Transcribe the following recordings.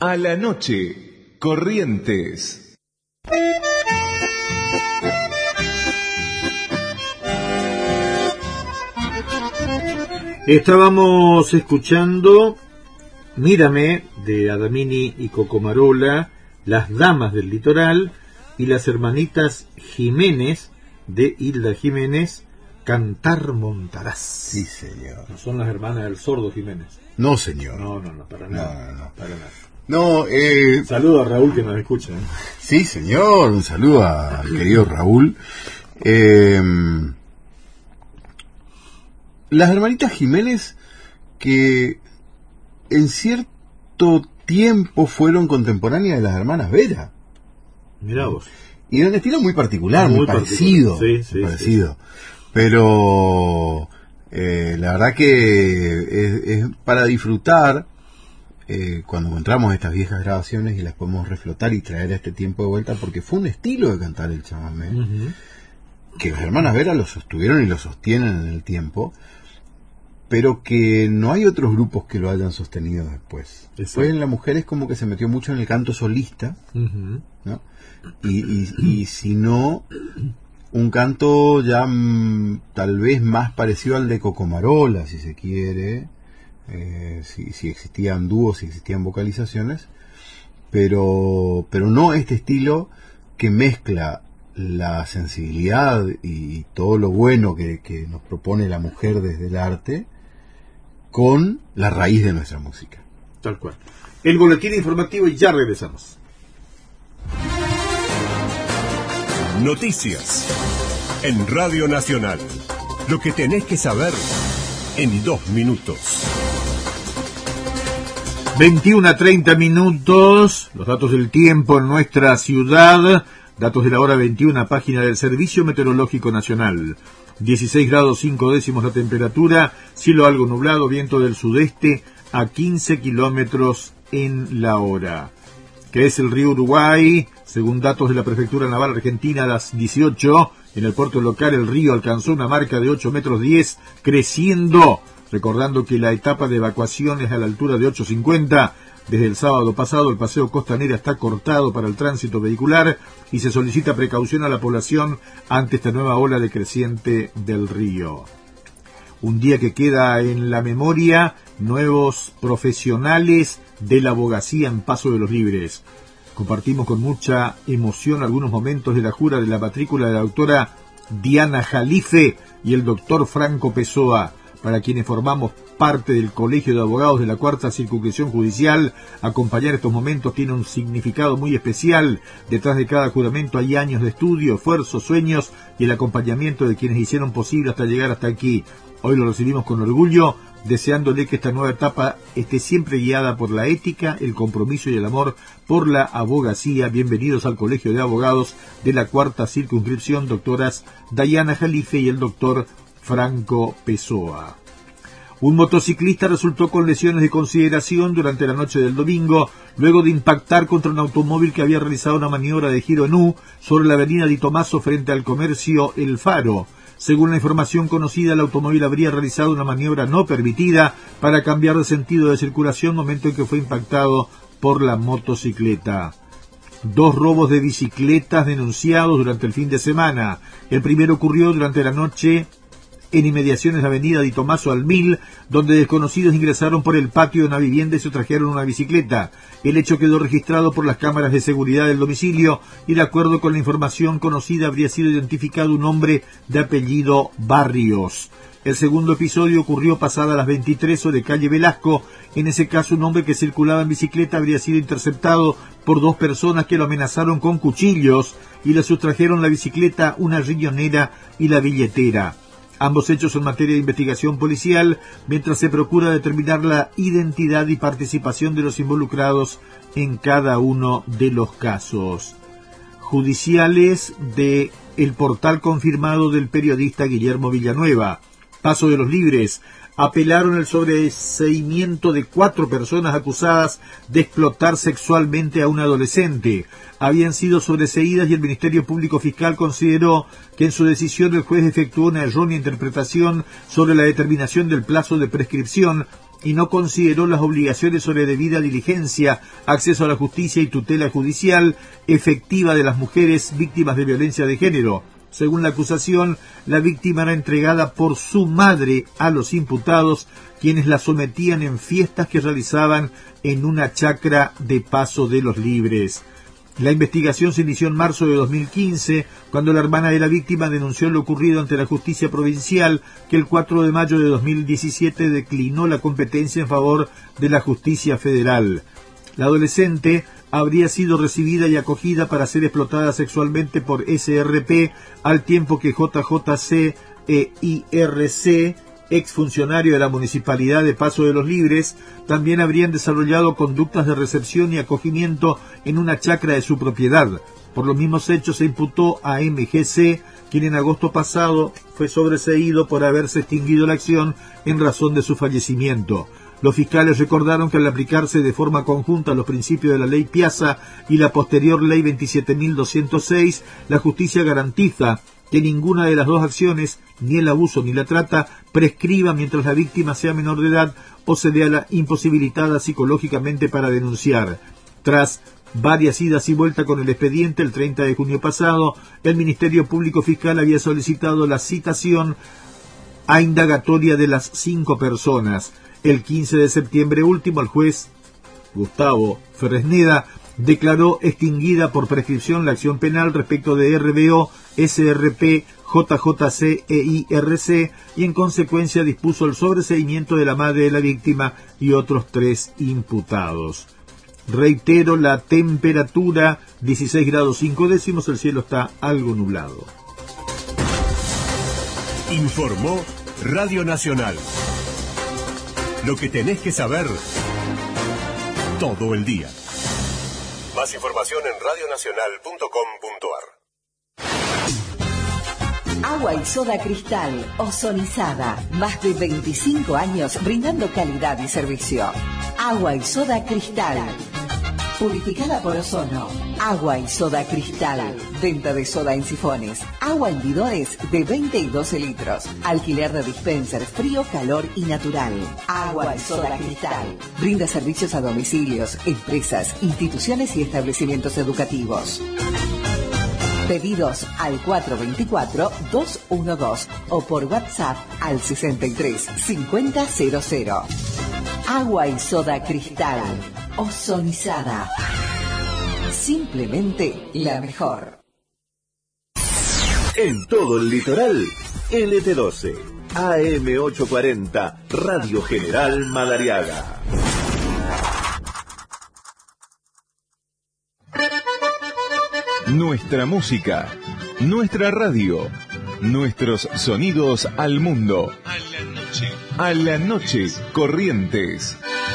A la noche, Corrientes. Estábamos escuchando Mírame de Adamini y Cocomarola, Las Damas del Litoral y las hermanitas Jiménez de Hilda Jiménez, Cantar Montarás. Sí, señor. No son las hermanas del Sordo Jiménez. No, señor. No, para nada. No. Para nada. No, Saludo a Raúl que nos escucha. Sí, señor. Un saludo al querido Raúl. Las hermanitas Jiménez, que en cierto tiempo fueron contemporáneas de las hermanas Vera. Mirá vos. Y de un estilo muy particular, muy parecido. Sí. Pero la verdad que es para disfrutar cuando encontramos estas viejas grabaciones y las podemos reflotar y traer a este tiempo de vuelta, porque fue un estilo de cantar el chamamé que las hermanas Vera lo sostuvieron y lo sostienen en el tiempo, pero que no hay otros grupos que lo hayan sostenido después. Después en la mujer es como que se metió mucho en el canto solista, ¿no? Y si no, un canto ya tal vez más parecido al de Cocomarola, si se quiere, si existían dúos, si existían vocalizaciones, pero no este estilo que mezcla la sensibilidad y todo lo bueno que nos propone la mujer desde el arte con la raíz de nuestra música. Tal cual. El boletín informativo y ya regresamos. Noticias en Radio Nacional. Lo que tenés que saber en 2 minutos. 21:30. Los datos del tiempo en nuestra ciudad. Datos de la hora 21, página del Servicio Meteorológico Nacional. 16 grados 5 décimos la temperatura, cielo algo nublado, viento del sudeste a 15 kilómetros en la hora. Crece el río Uruguay, según datos de la Prefectura Naval Argentina, a las 18. En el puerto local el río alcanzó una marca de 8 metros 10, creciendo. Recordando que la etapa de evacuación es a la altura de 8.50. Desde el sábado pasado el paseo Costanera está cortado para el tránsito vehicular y se solicita precaución a la población ante esta nueva ola de creciente del río. Un día que queda en la memoria, nuevos profesionales de la abogacía en Paso de los Libres. Compartimos con mucha emoción algunos momentos de la jura de la matrícula de la doctora Diana Jalife y el doctor Franco Pessoa. Para quienes formamos parte del Colegio de Abogados de la Cuarta Circunscripción Judicial, acompañar estos momentos tiene un significado muy especial. Detrás de cada juramento hay años de estudio, esfuerzo, sueños y el acompañamiento de quienes hicieron posible hasta llegar hasta aquí. Hoy lo recibimos con orgullo, deseándole que esta nueva etapa esté siempre guiada por la ética, el compromiso y el amor por la abogacía. Bienvenidos al Colegio de Abogados de la Cuarta Circunscripción, doctoras Diana Jalife y el doctor Franco Pessoa. Un motociclista resultó con lesiones de consideración durante la noche del domingo, luego de impactar contra un automóvil que había realizado una maniobra de giro en U sobre la avenida Di Tommaso frente al comercio El Faro. Según la información conocida, el automóvil habría realizado una maniobra no permitida para cambiar de sentido de circulación, momento en que fue impactado por la motocicleta. 2 robos de bicicletas denunciados durante el fin de semana. El primero ocurrió durante la noche en inmediaciones de avenida Di Tommaso al 1000, donde desconocidos ingresaron por el patio de una vivienda y se trajeron una bicicleta. El hecho quedó registrado por las cámaras de seguridad del domicilio y, de acuerdo con la información conocida, habría sido identificado un hombre de apellido Barrios. El segundo episodio ocurrió pasada las 23 de calle Velasco. En ese caso, un hombre que circulaba en bicicleta habría sido interceptado por 2 personas que lo amenazaron con cuchillos y le sustrajeron la bicicleta, una riñonera y la billetera. Ambos hechos son materia de investigación policial, mientras se procura determinar la identidad y participación de los involucrados en cada uno de los casos judiciales de el portal confirmado del periodista Guillermo Villanueva. Paso de los Libres. Apelaron el sobreseimiento de 4 personas acusadas de explotar sexualmente a un adolescente. Habían sido sobreseídas y el Ministerio Público Fiscal consideró que en su decisión el juez efectuó una errónea interpretación sobre la determinación del plazo de prescripción y no consideró las obligaciones sobre debida diligencia, acceso a la justicia y tutela judicial efectiva de las mujeres víctimas de violencia de género. Según la acusación, la víctima era entregada por su madre a los imputados, quienes la sometían en fiestas que realizaban en una chacra de Paso de los Libres. La investigación se inició en marzo de 2015, cuando la hermana de la víctima denunció lo ocurrido ante la justicia provincial, que el 4 de mayo de 2017 declinó la competencia en favor de la justicia federal. La adolescente habría sido recibida y acogida para ser explotada sexualmente por SRP, al tiempo que JJC e IRC, exfuncionario de la Municipalidad de Paso de los Libres, también habrían desarrollado conductas de recepción y acogimiento en una chacra de su propiedad. Por los mismos hechos se imputó a MGC, quien en agosto pasado fue sobreseído por haberse extinguido la acción en razón de su fallecimiento. Los fiscales recordaron que al aplicarse de forma conjunta los principios de la ley Piazza y la posterior ley 27.206, la justicia garantiza que ninguna de las dos acciones, ni el abuso ni la trata, prescriba mientras la víctima sea menor de edad o se vea imposibilitada psicológicamente para denunciar. Tras varias idas y vueltas con el expediente, el 30 de junio pasado, el Ministerio Público Fiscal había solicitado la citación a indagatoria de las 5 personas. El 15 de septiembre último, el juez Gustavo Fresneda declaró extinguida por prescripción la acción penal respecto de RBO, SRP, JJC e IRC y en consecuencia dispuso el sobreseimiento de la madre de la víctima y otros 3 imputados. Reitero, la temperatura 16 grados 5 décimos, el cielo está algo nublado. Informó Radio Nacional. Lo que tenés que saber todo el día. Más información en radionacional.com.ar. Agua y soda Cristal, ozonizada. Más de 25 años brindando calidad y servicio. Agua y soda Cristal. Purificada por ozono. Agua y soda Cristal. Venta de soda en sifones. Agua en bidones de 20 y 12 litros. Alquiler de dispenser frío, calor y natural. Agua y soda Cristal. Brinda servicios a domicilios, empresas, instituciones y establecimientos educativos. Pedidos al 424-212 o por WhatsApp al 63-5000. Agua y soda Cristal. Ozonizada. Simplemente la mejor. En todo el litoral, LT12, AM840, Radio General Madariaga. Nuestra música, nuestra radio, nuestros sonidos al mundo. A la noche, Corrientes.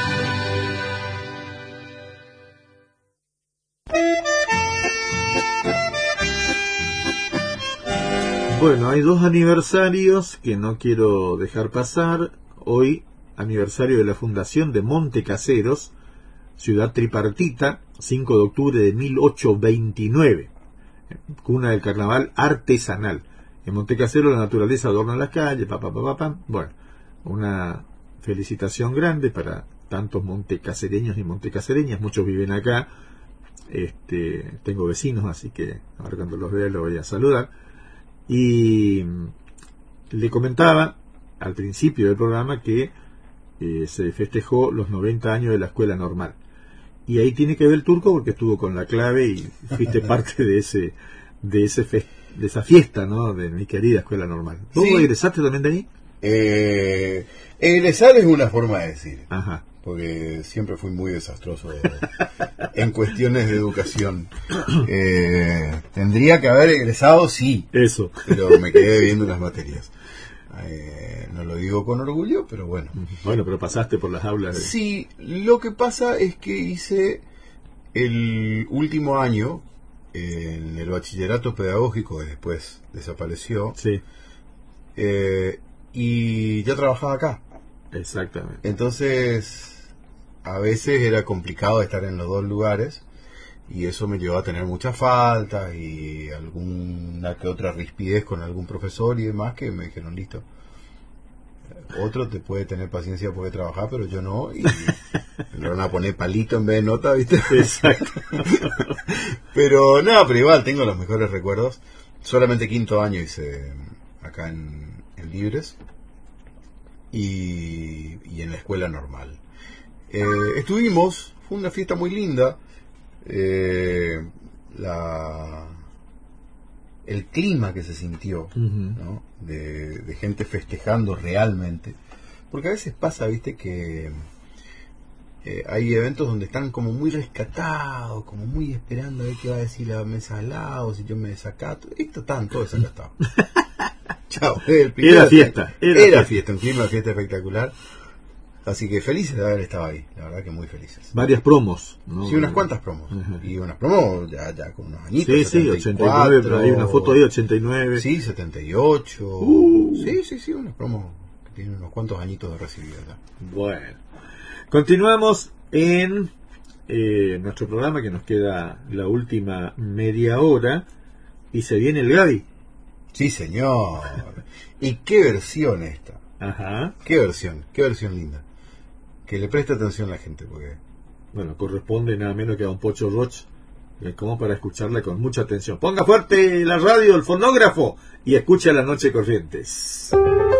Bueno, hay 2 aniversarios que no quiero dejar pasar. Hoy, aniversario de la fundación de Montecaseros, ciudad tripartita, 5 de octubre de 1829, cuna del carnaval artesanal. En Montecaseros la naturaleza adorna las calles, Bueno, una felicitación grande para tantos montecasereños y montecasereñas, muchos viven acá. Tengo vecinos, así que ahora cuando los vea los voy a saludar. Y le comentaba al principio del programa que se festejó los 90 años de la escuela normal. Y ahí tiene que ver el Turco porque estuvo con la clave y fuiste parte de esa fiesta, ¿no? De mi querida escuela normal. ¿Vos egresaste también de ahí? Egresar es una forma de decir. Ajá. Porque siempre fui muy desastroso en cuestiones de educación. Tendría que haber egresado, sí. Eso. Pero me quedé debiendo unas materias. No lo digo con orgullo, pero bueno. Bueno, pero pasaste por las aulas. Sí, lo que pasa es que hice el último año en el bachillerato pedagógico, que después desapareció. Sí. Y ya trabajaba acá. Exactamente. Entonces, a veces era complicado estar en los 2 lugares y eso me llevó a tener muchas faltas y alguna que otra rispidez con algún profesor y demás que me dijeron, listo, Otro te puede tener paciencia porque trabajar, pero yo no, y le van a poner palito en vez de nota, ¿viste? Exacto. Pero no, pero igual tengo los mejores recuerdos. Solamente quinto año hice acá en Libres y en la escuela normal. Fue una fiesta muy linda. El clima que se sintió, ¿no? de gente festejando realmente, porque a veces pasa, viste, que hay eventos donde están como muy rescatados, como muy esperando a ver qué va a decir la mesa al lado, si yo me desacato. Esto están todos desacatados. Chao. Era fiesta, un clima de fiesta espectacular. Así que felices de haber estado ahí, la verdad que muy felices. Varias promos, ¿no? Sí, unas cuantas promos. Ajá. Y unas promos ya con unos añitos. Sí, 74, 89, pero hay una foto ahí, 89. Sí, 78. Sí, unas promos que tienen unos cuantos añitos de recibida ya. Bueno, continuamos en nuestro programa, que nos queda la última media hora, y se viene el Gaby. Sí, señor. ¿Y qué versión esta? Ajá. Qué versión linda. Que le preste atención a la gente, porque... Bueno, corresponde nada menos que a don Pocho Roch, como para escucharla con mucha atención. Ponga fuerte la radio, el fonógrafo, y escucha La Noche Corrientes.